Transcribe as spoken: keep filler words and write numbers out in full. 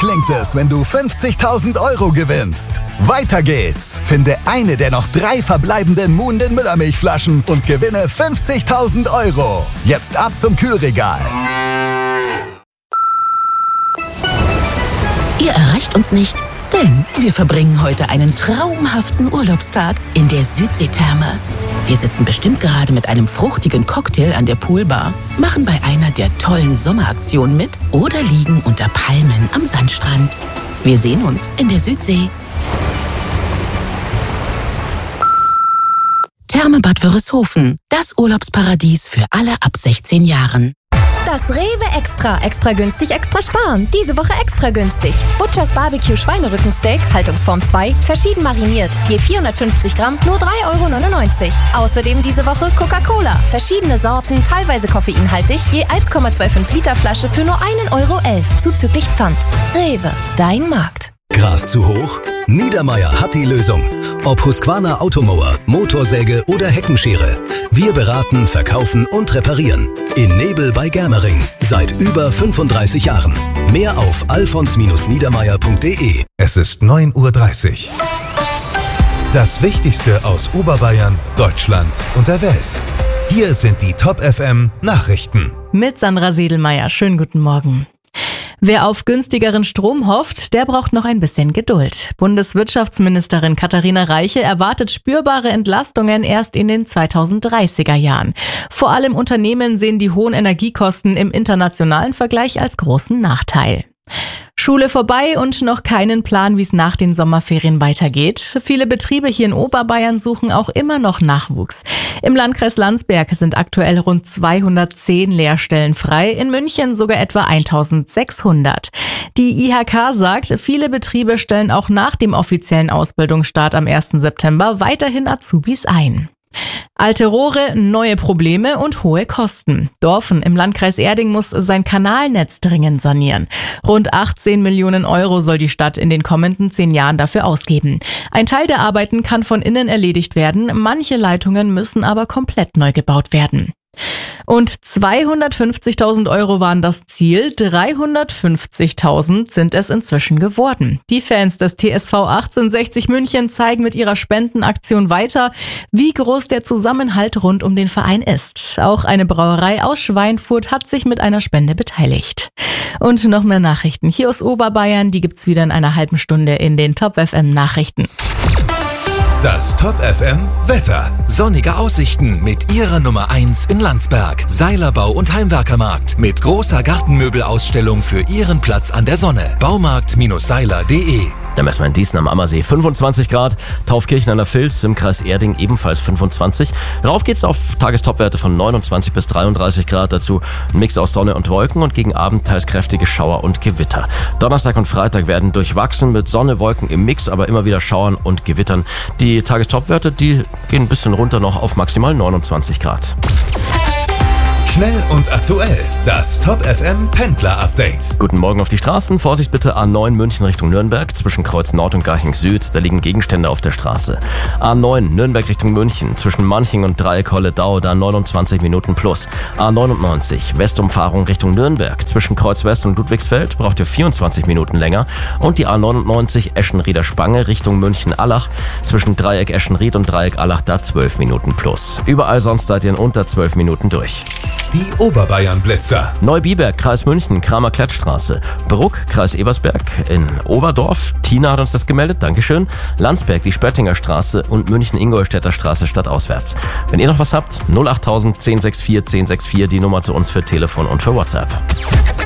klingt es, wenn du fünfzigtausend Euro gewinnst. Weiter geht's. Finde eine der noch drei verbleibenden Muhnden Müllermilchflaschen und gewinne fünfzigtausend Euro. Jetzt ab zum Kühlregal. Ihr erreicht uns nicht, denn wir verbringen heute einen traumhaften Urlaubstag in der Südseetherme. Wir sitzen bestimmt gerade mit einem fruchtigen Cocktail an der Poolbar, machen bei einer der tollen Sommeraktionen mit oder liegen unter Palmen am Sandstrand. Wir sehen uns in der Südsee. Therme Bad Wörishofen, das Urlaubsparadies für alle ab sechzehn Jahren. Das Rewe Extra. Extra günstig, extra sparen. Diese Woche extra günstig. Butchers Barbecue Schweinerückensteak, Haltungsform zwei, verschieden mariniert. Je vierhundertfünfzig Gramm, nur drei Euro neunundneunzig. Außerdem diese Woche Coca-Cola. Verschiedene Sorten, teilweise koffeinhaltig, je eins Komma fünfundzwanzig Liter Flasche für nur ein Euro elf, zuzüglich Pfand. Rewe, dein Markt. Gras zu hoch? Niedermaier hat die Lösung. Ob Husqvarna Automower, Motorsäge oder Heckenschere. Wir beraten, verkaufen und reparieren. In Nebel bei Germering. Seit über fünfunddreißig Jahren. Mehr auf alfons niedermaier punkt de. Es ist neun Uhr dreißig. Das Wichtigste aus Oberbayern, Deutschland und der Welt. Hier sind die Top F M Nachrichten. Mit Sandra Siedelmeier. Schönen guten Morgen. Wer auf günstigeren Strom hofft, der braucht noch ein bisschen Geduld. Bundeswirtschaftsministerin Katharina Reiche erwartet spürbare Entlastungen erst in den zweitausenddreißiger Jahren. Vor allem Unternehmen sehen die hohen Energiekosten im internationalen Vergleich als großen Nachteil. Schule vorbei und noch keinen Plan, wie es nach den Sommerferien weitergeht. Viele Betriebe hier in Oberbayern suchen auch immer noch Nachwuchs. Im Landkreis Landsberg sind aktuell rund zweihundertzehn Lehrstellen frei, in München sogar etwa eintausendsechshundert. Die I H K sagt, viele Betriebe stellen auch nach dem offiziellen Ausbildungsstart am ersten September weiterhin Azubis ein. Alte Rohre, neue Probleme und hohe Kosten. Dorfen im Landkreis Erding muss sein Kanalnetz dringend sanieren. Rund achtzehn Millionen Euro soll die Stadt in den kommenden zehn Jahren dafür ausgeben. Ein Teil der Arbeiten kann von innen erledigt werden, manche Leitungen müssen aber komplett neu gebaut werden. Und zweihundertfünfzigtausend Euro waren das Ziel, dreihundertfünfzigtausend sind es inzwischen geworden. Die Fans des T S V achtzehnhundertsechzig München zeigen mit ihrer Spendenaktion weiter, wie groß der Zusammenhalt rund um den Verein ist. Auch eine Brauerei aus Schweinfurt hat sich mit einer Spende beteiligt. Und noch mehr Nachrichten hier aus Oberbayern, die gibt's wieder in einer halben Stunde in den Top F M Nachrichten. Das Top F M Wetter. Sonnige Aussichten mit ihrer Nummer eins in Landsberg. Seilerbau und Heimwerkermarkt mit großer Gartenmöbelausstellung für Ihren Platz an der Sonne. Baumarkt Seiler punkt de. Der messen wir in Diesen am Ammersee fünfundzwanzig Grad, Taufkirchen an der Vils im Kreis Erding ebenfalls fünfundzwanzig. Rauf geht's auf Tagestopwerte von neunundzwanzig bis dreiunddreißig Grad, dazu ein Mix aus Sonne und Wolken und gegen Abend teils kräftige Schauer und Gewitter. Donnerstag und Freitag werden durchwachsen mit Sonne, Wolken im Mix, aber immer wieder Schauern und Gewittern. Die Tagestopwerte, die gehen ein bisschen runter noch auf maximal neunundzwanzig Grad. Schnell und aktuell. Das Top F M Pendler Update. Guten Morgen auf die Straßen. Vorsicht bitte A neun München Richtung Nürnberg. Zwischen Kreuz Nord und Garching Süd. Da liegen Gegenstände auf der Straße. A neun Nürnberg Richtung München. Zwischen Manching und Dreieck Holledau. Da neunundzwanzig Minuten plus. A neunundneunzig Westumfahrung Richtung Nürnberg. Zwischen Kreuz West und Ludwigsfeld braucht ihr vierundzwanzig Minuten länger. Und die A neunundneunzig Eschenrieder Spange Richtung München-Allach. Zwischen Dreieck Eschenried und Dreieck Allach da zwölf Minuten plus. Überall sonst seid ihr in unter zwölf Minuten durch. Die Oberbayern-Blitzer. Neubiberg, Kreis München, Kramer-Klettstraße. Bruck, Kreis Ebersberg. In Oberdorf, Tina hat uns das gemeldet, Dankeschön. Landsberg, die Spöttinger Straße und München-Ingolstädter Straße stadtauswärts. Wenn ihr noch was habt, null achttausend zehn sechs vier zehn sechs vier, die Nummer zu uns für Telefon und für WhatsApp.